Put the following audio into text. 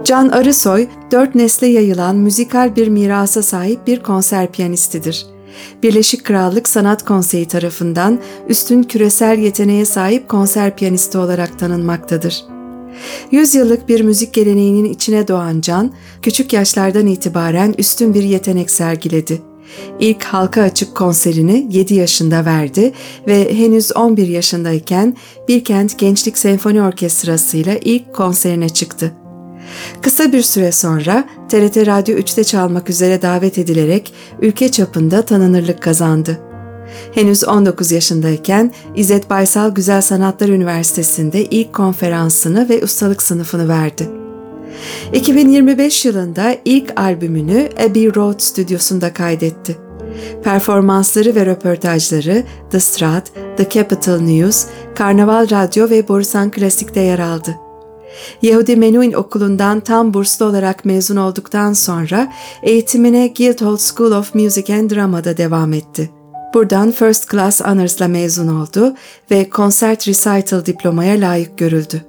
Can Arısoy, 4 nesle yayılan müzikal bir mirasa sahip bir konser piyanistidir. Birleşik Krallık Sanat Konseyi tarafından üstün küresel yeteneğe sahip konser piyanisti olarak tanınmaktadır. 100 yıllık bir müzik geleneğinin içine doğan Can, küçük yaşlardan itibaren üstün bir yetenek sergiledi. İlk halka açık konserini 7 yaşında verdi ve henüz 11 yaşındayken Bilkent Gençlik Senfoni Orkestrası ile ilk konserine çıktı. Kısa bir süre sonra TRT Radyo 3'te çalmak üzere davet edilerek ülke çapında tanınırlık kazandı. Henüz 19 yaşındayken İzzet Baysal Güzel Sanatlar Üniversitesi'nde ilk konferansını ve ustalık sınıfını verdi. 2025 yılında ilk albümünü Abbey Road stüdyosunda kaydetti. Performansları ve röportajları The Strat, The Capital News, Karnaval Radyo ve Borusan Klasik'te yer aldı. Yehudi Menuhin Okulu'ndan tam burslu olarak mezun olduktan sonra eğitimine Guildhall School of Music and Drama'da devam etti. Buradan First Class Honors'la mezun oldu ve Concert Recital diplomaya layık görüldü.